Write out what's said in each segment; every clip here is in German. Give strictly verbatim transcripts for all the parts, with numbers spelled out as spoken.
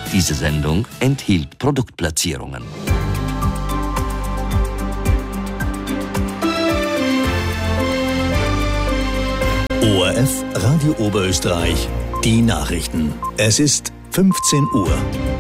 Diese Sendung enthielt Produktplatzierungen. O R F Radio Oberösterreich, die Nachrichten. Es ist fünfzehn Uhr.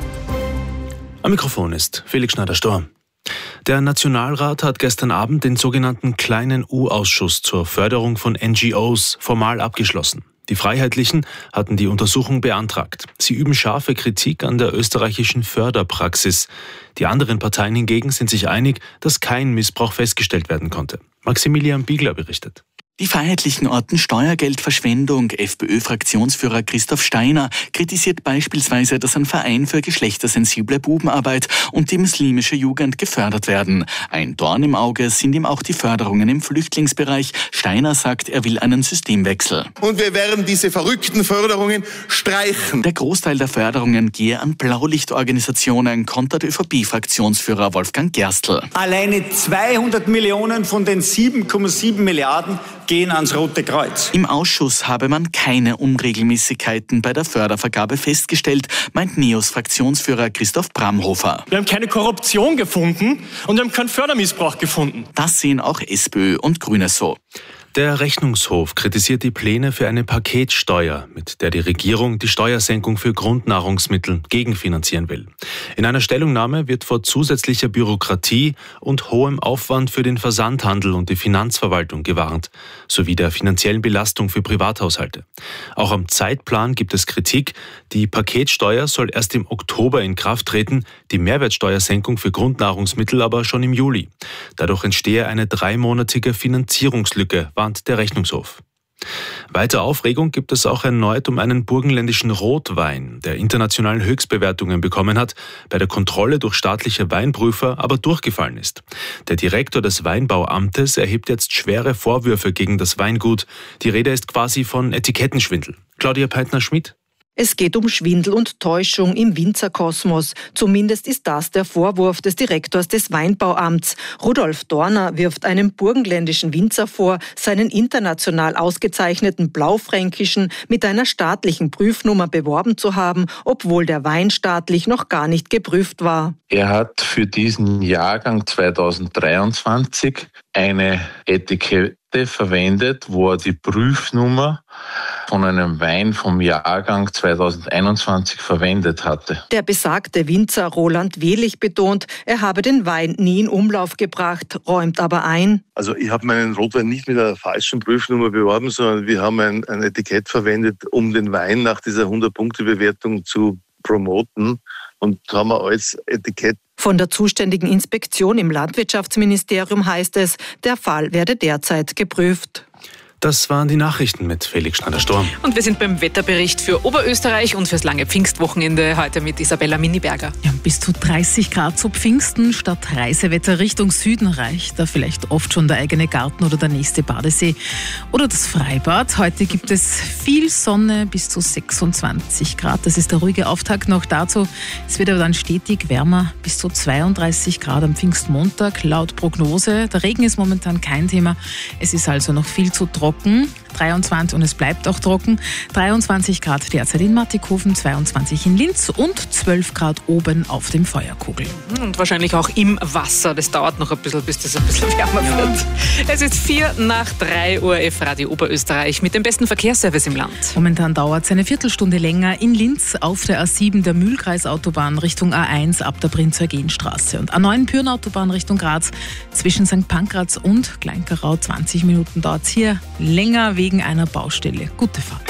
Am Mikrofon ist Felix Schneider-Storm. Der Nationalrat hat gestern Abend den sogenannten Kleinen U-Ausschuss zur Förderung von N G Os formal abgeschlossen. Die Freiheitlichen hatten die Untersuchung beantragt. Sie üben scharfe Kritik an der österreichischen Förderpraxis. Die anderen Parteien hingegen sind sich einig, dass kein Missbrauch festgestellt werden konnte. Maximilian Biegler berichtet. Die Freiheitlichen orten Steuergeldverschwendung. FPÖ-Fraktionsführer Christoph Steiner kritisiert beispielsweise, dass ein Verein für geschlechtersensible Bubenarbeit und die muslimische Jugend gefördert werden. Ein Dorn im Auge sind ihm auch die Förderungen im Flüchtlingsbereich. Steiner sagt, er will einen Systemwechsel. Und wir werden diese verrückten Förderungen streichen. Der Großteil der Förderungen gehe an Blaulichtorganisationen, kontert ÖVP-Fraktionsführer Wolfgang Gerstl. Alleine zweihundert Millionen von den sieben Komma sieben Milliarden gehen ans Rote Kreuz. Im Ausschuss habe man keine Unregelmäßigkeiten bei der Fördervergabe festgestellt, meint NEOS-Fraktionsführer Christoph Bramhofer. Wir haben keine Korruption gefunden und wir haben keinen Fördermissbrauch gefunden. Das sehen auch SPÖ und Grüne so. Der Rechnungshof kritisiert die Pläne für eine Paketsteuer, mit der die Regierung die Steuersenkung für Grundnahrungsmittel gegenfinanzieren will. In einer Stellungnahme wird vor zusätzlicher Bürokratie und hohem Aufwand für den Versandhandel und die Finanzverwaltung gewarnt, sowie der finanziellen Belastung für Privathaushalte. Auch am Zeitplan gibt es Kritik. Die Paketsteuer soll erst im Oktober in Kraft treten, die Mehrwertsteuersenkung für Grundnahrungsmittel aber schon im Juli. Dadurch entstehe eine dreimonatige Finanzierungslücke, warnt der Rechnungshof. Weiter Aufregung gibt es auch erneut um einen burgenländischen Rotwein, der internationalen Höchstbewertungen bekommen hat, bei der Kontrolle durch staatliche Weinprüfer aber durchgefallen ist. Der Direktor des Weinbauamtes erhebt jetzt schwere Vorwürfe gegen das Weingut. Die Rede ist quasi von Etikettenschwindel. Claudia Peitner-Schmidt. Es geht um Schwindel und Täuschung im Winzerkosmos. Zumindest ist das der Vorwurf des Direktors des Weinbauamts. Rudolf Dorner wirft einem burgenländischen Winzer vor, seinen international ausgezeichneten Blaufränkischen mit einer staatlichen Prüfnummer beworben zu haben, obwohl der Wein staatlich noch gar nicht geprüft war. Er hat für diesen Jahrgang zweitausenddreiundzwanzig eine Etikette verwendet, wo er die Prüfnummer von einem Wein vom Jahrgang zweitausendeinundzwanzig verwendet hatte. Der besagte Winzer Roland Wehlich betont, er habe den Wein nie in Umlauf gebracht, räumt aber ein. Also ich habe meinen Rotwein nicht mit einer falschen Prüfnummer beworben, sondern wir haben ein, ein Etikett verwendet, um den Wein nach dieser hundert-Punkte-Bewertung zu promoten, und haben wir als Etikett. Von der zuständigen Inspektion im Landwirtschaftsministerium heißt es, der Fall werde derzeit geprüft. Das waren die Nachrichten mit Felix Schneider-Storm. Und wir sind beim Wetterbericht für Oberösterreich und fürs lange Pfingstwochenende heute mit Isabella Miniberger. Ja, bis zu dreißig Grad zu Pfingsten. Statt Reisewetter Richtung Süden reicht da vielleicht oft schon der eigene Garten oder der nächste Badesee oder das Freibad. Heute gibt es viel Sonne, bis zu sechsundzwanzig Grad. Das ist der ruhige Auftakt noch dazu. Es wird aber dann stetig wärmer, bis zu zweiunddreißig Grad am Pfingstmontag laut Prognose. Der Regen ist momentan kein Thema. Es ist also noch viel zu trocken. dreiundzwanzig und es bleibt auch trocken. dreiundzwanzig Grad derzeit in Mattighofen, zweiundzwanzig in Linz und zwölf Grad oben auf dem Feuerkugel. Und wahrscheinlich auch im Wasser. Das dauert noch ein bisschen, bis das ein bisschen wärmer ja. wird. Es ist vier nach drei Uhr, F-Radio Oberösterreich mit dem besten Verkehrsservice im Land. Momentan dauert es eine Viertelstunde länger in Linz auf der A sieben der Mühlkreisautobahn Richtung A eins ab der Prinz-Eugen-Straße und A neun Pürnautobahn Richtung Graz zwischen Sankt Pankraz und Kleinkarau. zwanzig Minuten dauert es hier länger wegen einer Baustelle. Gute Fahrt.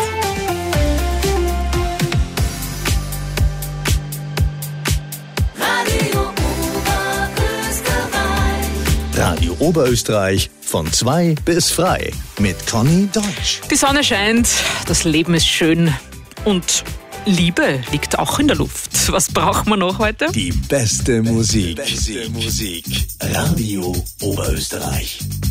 Radio Oberösterreich. Radio Oberösterreich von zwei bis frei mit Conny Deutsch. Die Sonne scheint, das Leben ist schön und Liebe liegt auch in der Luft. Was braucht man noch heute? Die beste Musik. Die beste Musik. Radio Oberösterreich.